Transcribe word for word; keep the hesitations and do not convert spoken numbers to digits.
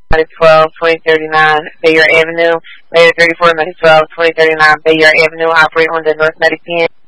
twelve, twenty thirty-nine Bayard Avenue. Layer thirty-four, twelve, twenty thirty-nine Bayard Avenue. Operate on the North Medic P N.